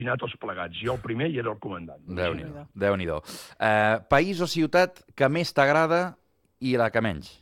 tots plegats. Jo el primer i era el comandant. Déu-n'hi-do. País o ciutat que més t'agrada i la que menys?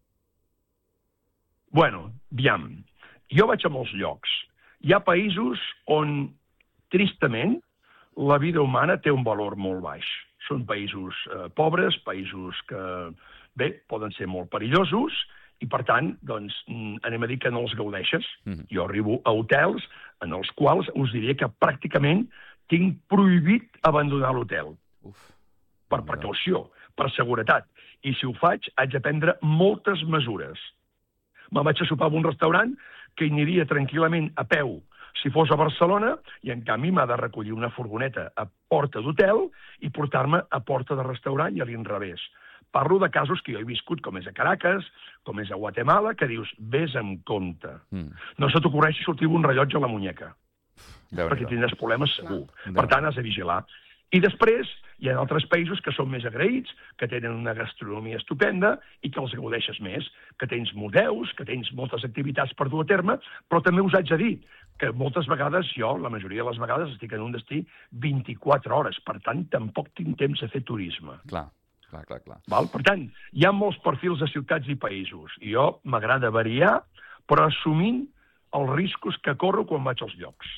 Bueno, aviam, jo vaig a molts llocs. Hi ha països on, tristament, la vida humana té un valor molt baix. Són països pobres, països que, bé, poden ser molt perillosos, i per tant, doncs, anem a dir que no els gaudeixes. Jo arribo a hotels en els quals us diria que pràcticament tinc prohibit abandonar l'hotel. Per precaució, per seguretat. I si ho faig, haig de prendre moltes mesures. Me'n vaig a sopar a un restaurant que hi aniria tranquil·lament a peu si fos a Barcelona, i en canvi m'ha de recollir una furgoneta a porta d'hotel i portar-me a porta de restaurant i a l'inrevés. Parlo de casos que jo he viscut, com és a Caracas, com és a Guatemala, que dius, vés amb compte. No se t'ocorreixi sortir un rellotge a la muñeca, perquè tindràs problemes segur. Per tant, has de vigilar. I després hi ha altres països que són més agraïts, que tenen una gastronomia estupenda i que els gaudeixes més, que tens museus, que tens moltes activitats per dur a terme, però també us haig de dir que moltes vegades jo, la majoria de les vegades, estic en un destí 24 hores, per tant, tampoc tinc temps a fer turisme. Clar. Per tant, hi ha molts perfils de ciutats i països, i jo m'agrada variar, però assumint els riscos que corro quan vaig als llocs.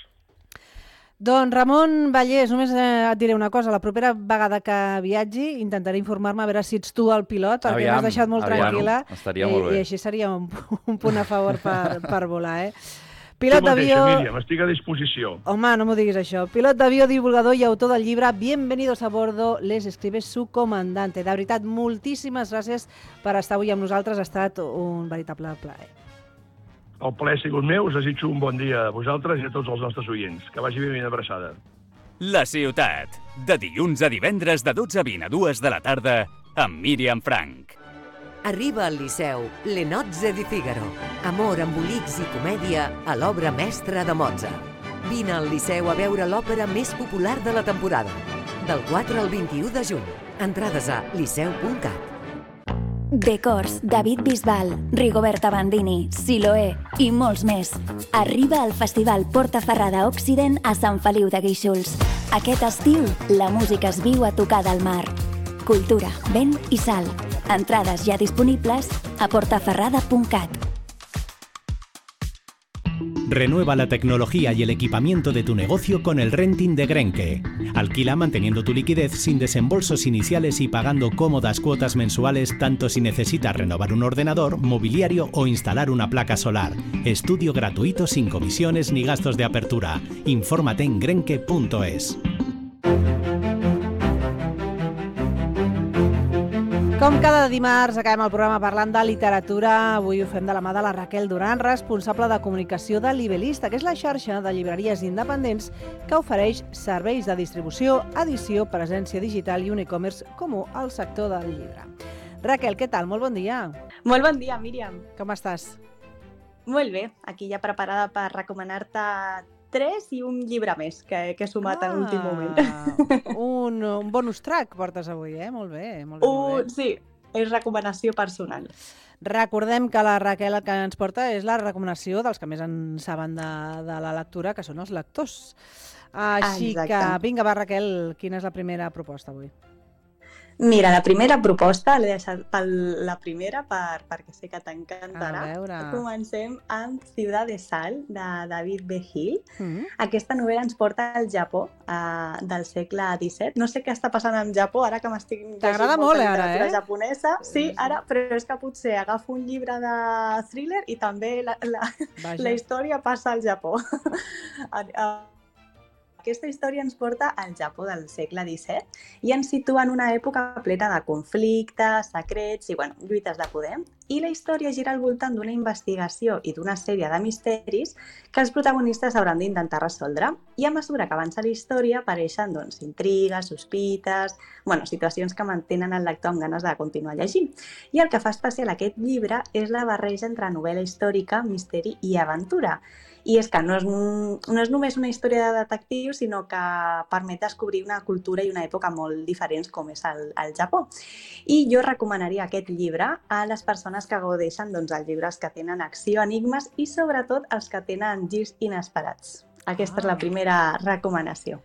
Doncs Ramon Vallès, només et diré una cosa. La propera vegada que viatgi intentaré informar-me a veure si ets tu el pilot, perquè m'has deixat molt tranquil·la. Estaria molt bé. I així seria un punt a favor per volar, Pilot d'avió... Míriam, estic a disposició. Home, no m'ho diguis això. Pilot d'avió, divulgador i autor del llibre Bienvenidos a bordo, les escribe su comandante. De veritat, moltíssimes gràcies per estar avui amb nosaltres. Ha estat un veritable plaer. El plaer ha sigut meu. Us desitjo un bon dia a vosaltres i a tots els nostres oients. Que vagi bé, ben abraçada. La ciutat, de dilluns a divendres de 12:20 a 2 de la tarda, amb Míriam Frank. Arriba al Liceu Le Nozze di Figaro. Amor, embolics i comèdia a l'obra mestra de Mozart. Vine al Liceu a veure l'òpera més popular de la temporada. Del 4 al 21 de juny. Entrades a liceu.cat. Decors, David Bisbal, Rigoberta Bandini, Siloé i molts més. Arriba al Festival Portaferrada Occident a Sant Feliu de Guíxols. Aquest estiu, la música es viu a tocar del mar. Cultura, vent i sal. Entrades ya disponibles a portaferrada.cat. Renueva la tecnología y el equipamiento de tu negocio con el renting de Grenke. Alquila manteniendo tu liquidez sin desembolsos iniciales y pagando cómodas cuotas mensuales tanto si necesitas renovar un ordenador, mobiliario o instalar una placa solar. Estudio gratuito sin comisiones ni gastos de apertura. Infórmate en grenke.es. Com cada dimarts acabem el programa parlant de literatura. Avui ho fem de la mà de la Raquel Duran, responsable de comunicació de Libelista, que és la xarxa de llibreries independents que ofereix serveis de distribució, edició, presència digital i un e-commerce comú al sector del llibre. Raquel, què tal? Molt bon dia. Molt bon dia, Míriam. Com estàs? Molt bé, aquí ja preparada per recomanar-te 3 i un llibre més que he sumat en l'últim moment. Un bonus track portes avui, Molt bé, molt bé. Sí, és recomanació personal. Recordem que la Raquel el que ens porta és la recomanació dels que més en saben de la lectura, que són els lectors. Així que, vinga, va, Raquel, quina és la primera proposta avui? Mira, la primera proposta l'he deixat per la primera perquè sé que t'encantarà. Comencem amb Ciudad de Sal, de David B. Hill. Aquesta novel·la ens porta al Japó del segle XVII. No sé què està passant amb Japó, ara que m'estic t'agrada molt, ara, japonesa. Sí, ara, però és que potser agafo un llibre de thriller i també la història passa al Japó. Aquesta història ens porta al Japó del segle XVII i ens situa en una època plena de conflictes, secrets i lluites de poder. I la història gira al voltant d'una investigació i d'una sèrie de misteris que els protagonistes hauran d'intentar resoldre. I a mesura que avança la història apareixen intrigues, sospites, situacions que mantenen el lector amb ganes de continuar llegint. I el que fa especial aquest llibre és la barreja entre novel·la històrica, misteri i aventura. I és que no és només una història de detectius, sinó que permet descobrir una cultura i una època molt diferents com és el Japó. I jo recomanaria aquest llibre a les persones que gaudeixen dels llibres que tenen acció, enigmes i sobretot els que tenen girs inesperats. Aquesta és la primera recomanació.